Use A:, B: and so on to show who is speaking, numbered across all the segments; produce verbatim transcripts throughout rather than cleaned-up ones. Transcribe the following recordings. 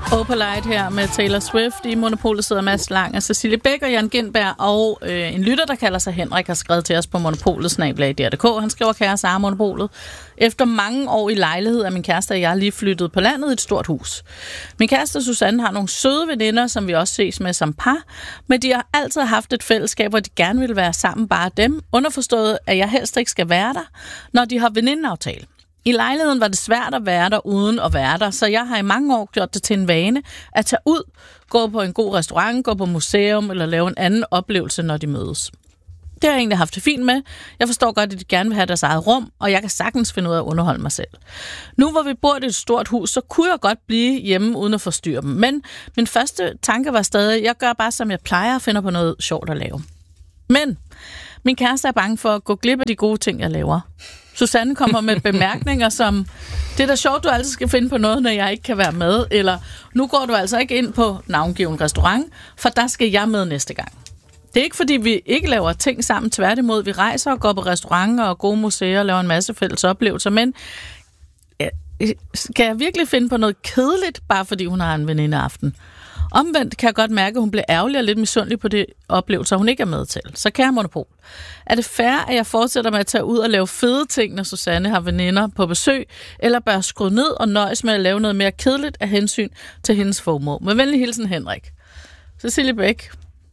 A: Opalite her med Taylor Swift. I Monopolet sidder Mads Lang og Cecilie Bæk og Jan Gindberg. Og øh, en lytter, der kalder sig Henrik, har skrevet til os på Monopolet snabel-a D R punktum d k. Han skriver, kære Sara Monopolet. Efter mange år i lejlighed er min kæreste og jeg lige flyttet på landet i et stort hus. Min kæreste Susanne har nogle søde veninder, som vi også ses med som par. Men de har altid haft et fællesskab, hvor de gerne vil være sammen, bare dem. Underforstået, at jeg helst ikke skal være der, når de har venindeaftale. I lejligheden var det svært at være der uden at være der, så jeg har i mange år gjort det til en vane at tage ud, gå på en god restaurant, gå på museum eller lave en anden oplevelse, når de mødes. Det har jeg egentlig haft det fint med. Jeg forstår godt, at de gerne vil have deres eget rum, og jeg kan sagtens finde ud af at underholde mig selv. Nu hvor vi bor i et stort hus, så kunne jeg godt blive hjemme uden at forstyrre dem. Men min første tanke var stadig, jeg gør bare som jeg plejer og finder på noget sjovt at lave. Men min kæreste er bange for at gå glip af de gode ting, jeg laver. Susanne kommer med bemærkninger som, det er da sjovt, du altid skal finde på noget, når jeg ikke kan være med, eller nu går du altså ikke ind på navngiven restaurant, for der skal jeg med næste gang. Det er ikke, fordi vi ikke laver ting sammen, tværtimod. Vi rejser og går på restauranter og gode museer og laver en masse fælles oplevelser, men skal jeg virkelig finde på noget kedeligt, bare fordi hun har en venindeaften? Omvendt kan jeg godt mærke, at hun bliver ærgerlig og lidt misundelig på de oplevelser, hun ikke er med til. Så kære Monopol, er det fair, at jeg fortsætter med at tage ud og lave fede ting, når Susanne har veninder på besøg, eller bør jeg skrue ned og nøjes med at lave noget mere kedeligt af hensyn til hendes formål? Med venlig hilsen, Henrik. Cecilie Bæk.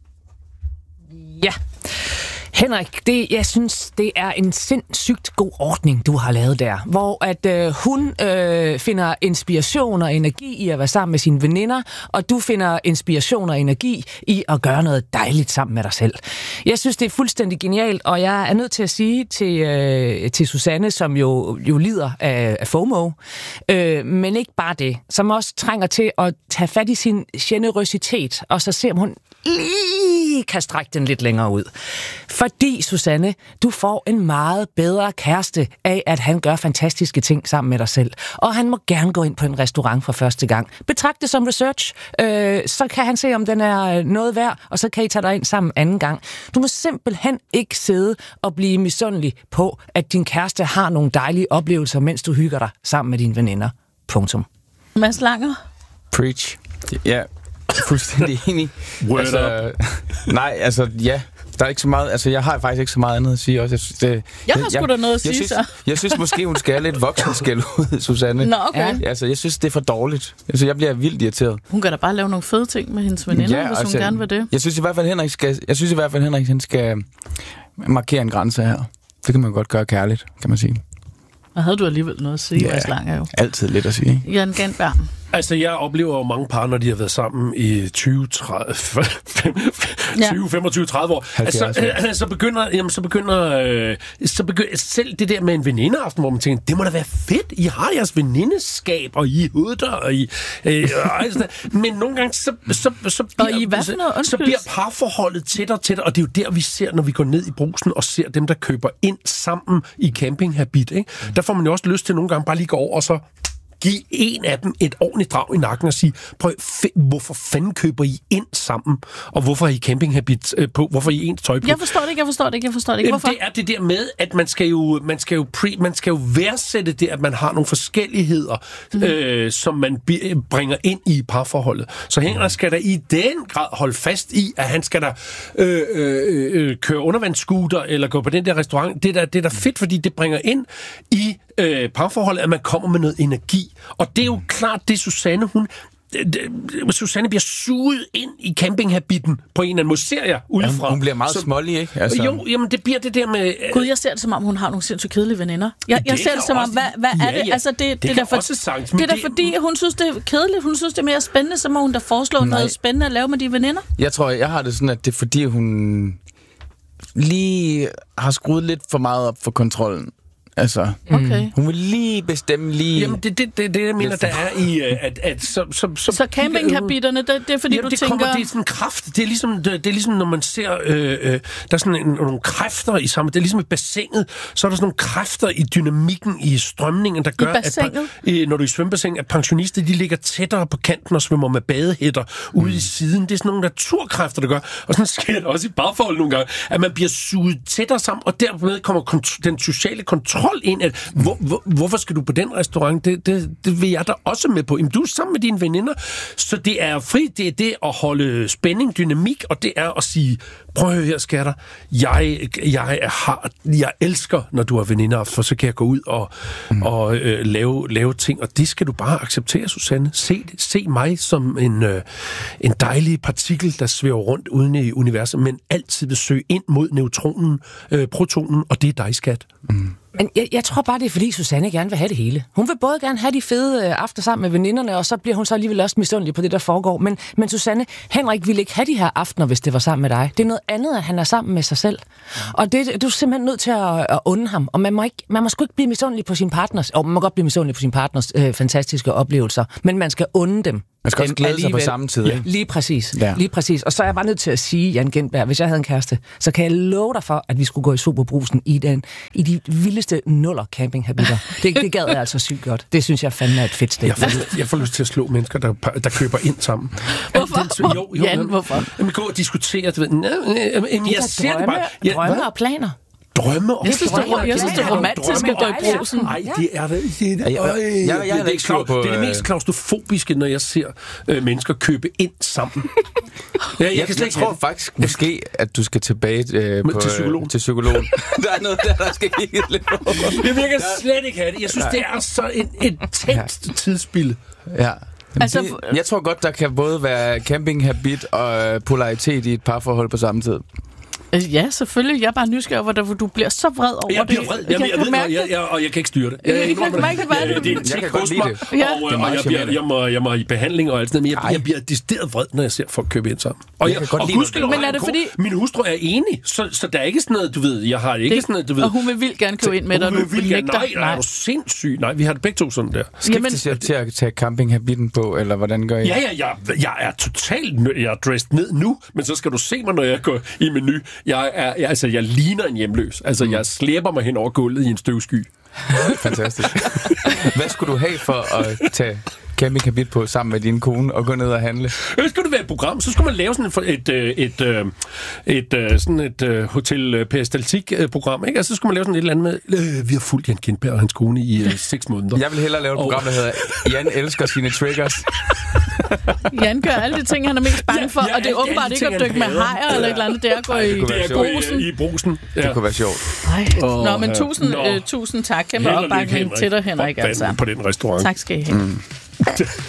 B: Ja. Henrik, det, jeg synes, det er en sindssygt god ordning, du har lavet der, hvor at øh, hun øh, finder inspiration og energi i at være sammen med sine veninder, og du finder inspiration og energi i at gøre noget dejligt sammen med dig selv. Jeg synes, det er fuldstændig genialt, og jeg er nødt til at sige til, øh, til Susanne, som jo, jo lider af, af FOMO, øh, men ikke bare det, som også trænger til at tage fat i sin generøsitet, og så se, om hun lige kan strække den lidt længere ud. Fordi, Susanne, du får en meget bedre kæreste af, at han gør fantastiske ting sammen med dig selv. Og han må gerne gå ind på en restaurant for første gang. Betragt det som research, øh, så kan han se, om den er noget værd, og så kan I tage dig ind sammen anden gang. Du må simpelthen ikke sidde og blive misundelig på, at din kæreste har nogle dejlige oplevelser, mens du hygger dig sammen med dine veninder. Punktum.
A: Mads Langer?
C: Preach. Ja, fuldstændig enig.
D: Word
C: altså, nej, altså, ja. Der er ikke så meget, altså jeg har faktisk ikke så meget andet at sige også. Jeg, synes, det,
A: jeg har sgu da noget at sige,
C: synes,
A: så.
C: Jeg synes måske, hun skal have lidt voksenskæld ud, Susanne.
A: Nå, okay.
C: Ja, altså, jeg synes, det er for dårligt. Altså, jeg bliver vildt irriteret.
A: Hun kan da bare lave nogle fede ting med hendes veninder, ja, hvis altså, hun gerne vil det.
C: Jeg synes i hvert fald, Henrik skal, jeg synes i hvert fald, Henrik han skal markere en grænse her. Det kan man godt gøre kærligt, kan man sige.
A: Og havde du alligevel noget at sige, Mads Langer jo?
C: Altid lidt at sige.
A: Jan Gindberg.
D: Altså, jeg oplever jo mange par, når de har været sammen i tyve, tredive, femogtyve, tredive år. Altså, øh, så begynder, jamen, så begynder, øh, så begynder selv det der med en venindeaften, hvor man tænker, det må da være fedt. I har jeres venindeskab, og I hudder, og I... Øh, altså, men nogle gange, så, så, så, bliver,
A: og I hvad for noget?
D: så bliver parforholdet tættere og tættere, og det er jo der, vi ser, når vi går ned i Brugsen og ser dem, der køber ind sammen i campinghabit. Ikke? Mm. Der får man jo også lyst til nogle gange bare lige gå over og så give en af dem et ordentligt drag i nakken og sige, prøv, f- hvorfor fanden køber I ind sammen? Og hvorfor er I campinghabit øh, på? Hvorfor er I ens tøj på?
A: Jeg forstår det ikke, jeg forstår det ikke, jeg forstår det ikke. Hvorfor?
D: Det er det der med, at man skal jo, man skal jo, pre, man skal jo værdsætte det, at man har nogle forskelligheder, mm. øh, som man b- bringer ind i parforholdet. Så Henrik skal der i den grad holde fast i, at han skal der øh, øh, øh, køre undervandsscooter eller gå på den der restaurant. Det er der, det er der fedt, fordi det bringer ind i øh, parforholdet, at man kommer med noget energi. Og det er jo klart, det Susanne, hun... Susanne bliver suget ind i campinghabitten på en eller anden måde, ser jeg udefra.
C: Ja, hun bliver meget så, smålig, ikke? Altså.
D: Jo, jamen det bliver det der med...
A: Gud, jeg ser det som om, hun har nogle sindssygt kedelige veninder. Jeg, jeg ser det som om, hvad, hvad ja, er det?
D: Ja,
A: altså, det, det, det,
D: det,
A: for,
D: også sagt,
A: det er da fordi, hun synes, det er kedeligt. Hun synes, det er mere spændende, så må hun da foreslå Nej. noget spændende at lave med de veninder.
C: Jeg tror, jeg har det sådan, at det er fordi, hun lige har skruet lidt for meget op for kontrollen. Altså,
A: okay.
C: Hun vil lige bestemme lige...
D: Jamen, det er det, det, det, jeg mener, der er i... At, at, så, så, så,
A: så campinghabitterne, det, det er fordi,
D: jamen,
A: du
D: det
A: tænker...
D: Kommer, det er sådan en kraft. Det er ligesom, det, det er ligesom når man ser... Øh, øh, der er sådan en, nogle kræfter i sammen. Det er ligesom i bassinet. Så er der sådan nogle kræfter i dynamikken, i strømningen, der gør, at øh, når du er i svømmebassin, at pensionister, de ligger tættere på kanten og svømmer med badehætter mm. ude i siden. Det er sådan nogle naturkræfter, der gør. Og sådan sker det også i parforhold nogle gange, at man bliver suget tættere sammen, og dermed kommer kont- den sociale kontrol kontrol ind. At, hvor, hvor, hvorfor skal du på den restaurant? Det, det, det vil jeg da også med på. Jamen, du er sammen med dine veninder, så det er fri, det er det at holde spænding, dynamik, og det er at sige, prøv at høre her, skatter, jeg, jeg, har, jeg elsker, når du har veninder, for så kan jeg gå ud og, mm. og øh, lave, lave ting, og det skal du bare acceptere, Susanne. Se, se mig som en, øh, en dejlig partikel, der svæver rundt uden i universet, men altid vil søge ind mod neutronen, øh, protonen, og det er dig, skat. Mm.
B: Men jeg, jeg tror bare, det er fordi Susanne gerne vil have det hele. Hun vil både gerne have de fede øh, aftener sammen med veninderne, og så bliver hun så alligevel også misundelig på det, der foregår. Men, men Susanne, Henrik ville ikke have de her aftener, hvis det var sammen med dig. Det er noget andet, at han er sammen med sig selv. Og det, du er simpelthen nødt til at, at unde ham. Og man må, ikke, man må sgu ikke blive misundelig på sin partners, og man må godt blive misundelig på sin partners øh, fantastiske oplevelser, men man skal unde dem.
C: Man skal også glæde sig på samme tid, ikke?
B: Lige præcis. Ja. Lige præcis. Og så er jeg bare nødt til at sige, Jan Gintberg, hvis jeg havde en kæreste, så kan jeg love dig for, at vi skulle gå i Superbrusen i, den, i de vildeste nuller campinghabiter. Det, det gad jeg altså sygt godt. Det synes jeg fandme er et fedt sted.
D: Jeg får, jeg får lyst til at slå mennesker, der, der køber ind sammen.
A: Hvorfor?
D: Den, jo, jo,
A: Jan, hvorfor?
D: Jamen, gå og diskutere. Du ved, nej, jamen, jeg ser
B: drømme,
D: det bare. Jeg,
B: drømme og planer.
D: Drømme og
A: Jeg synes, det er, jeg synes, det er romantisk at gå i brusen.
D: Nej, det er det. Det er det,
C: Jeg- jeg- jeg- jeg er
D: det, det,
C: ikke sur på,
D: det er det mest
C: øh,
D: klaustrofobiske, når jeg ser øh, mennesker købe ind sammen. Ja, jeg,
C: Jeg,
D: kan slet
C: jeg
D: ikke
C: tror
D: have det.
C: faktisk måske, at du skal tilbage øh, på,
D: til psykologen.
C: Øh, til psykologen. Der er noget der, der skal kigges lidt på.
D: Jeg virker slet ikke have det. Jeg synes, det er så et intenst tidsspil.
C: Ja.
A: Altså,
C: Altså, det, jeg tror godt, der kan både være campinghabit og polaritet i et parforhold på samme tid.
A: Ja, selvfølgelig. Jeg er bare nysgerrig over, hvor du bliver så vred over
D: Jeg bliver
A: det.
D: vred, jeg, jeg, jeg ved,
A: mærke
D: jeg,
A: det.
D: jeg, og jeg kan ikke styre det.
A: Jeg kan
D: indrømmer
A: mærke det, hvad er det?
D: Det er en
C: Jeg kan
D: ting
C: godt
D: hos
C: lide
D: mig,
C: det.
A: Ja.
D: og,
C: Det er
D: og
C: meget
D: jeg, bliver,
C: charmerende.
D: jeg, må, jeg må i behandling og alt sådan noget, men jeg,
C: Ej.
D: jeg bliver decideret vred, når jeg ser folk købe ind sammen. Og,
C: Jeg
D: jeg,
C: kan godt
D: og
C: lide
D: gudskelov
A: det. Men
D: har
A: er
D: jeg
A: det
D: en kone.
A: fordi-
D: Min hustru er enig, så, så der er ikke sådan noget, du ved, jeg har ikke
A: Det,
D: sådan noget, du ved.
A: og hun vil vildt gerne købe ind med dig, og
D: Hun
A: du
D: vil vildt
A: nægter.
D: gerne- Nej, nej, er du sindssyg? Nej, vi har det begge to sådan der.
C: Skiftes jeg til at tage campinghabitten på, eller hvordan gør I?
D: Ja, ja, jeg, jeg er totalt nø- jeg er dressed ned nu, men så skal du se mig, når jeg går i menu. Jeg er, jeg, altså, jeg ligner en hjemløs. Altså, mm. jeg slæber mig hen over gulvet i en støvsky.
C: Fantastisk. Hvad skulle du have for at tage campinghabit på sammen med din kone og gå ned og handle?
D: Hvis skulle det være et program, så skulle man lave sådan et, et, et, et, et, et, sådan et uh, hotel peristaltik-program, ikke? Altså, så skulle man lave sådan et eller andet med, øh, vi har fulgt Jan Gintberg og hans kone i uh, seks måneder.
C: Jeg vil hellere lave et program, der hedder Jan elsker sine triggers.
A: Jan gør alle de ting, han er mest bange for,
D: Ja, ja,
A: og det er
D: alle-
A: åbenbart
D: alle
A: ikke
D: ting,
A: at dykke med
D: han hader.
A: hajer eller et eller andet. Det er at gå
C: Ej, det
A: i
C: kunne være
D: Det er
C: sjovt.
D: gå
A: brusen.
D: i, i brusen. Ja.
C: Det kunne være sjovt.
A: Ej. Nå, men
D: ja.
A: tusind,
D: Nå.
A: øh, tusind tak. Kæmpe
D: Held og lykke,
A: opbakning
D: Henrik.
A: til dig, Henrik.
D: For fanden
A: Altså.
D: på den restaurant.
A: Tak skal I have.
C: Mm.